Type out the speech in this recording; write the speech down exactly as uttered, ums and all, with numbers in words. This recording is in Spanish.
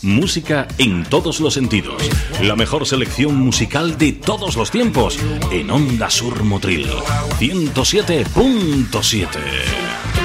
Música en todos los sentidos. La mejor selección musical de todos los tiempos en Onda Sur Motril ciento siete punto siete.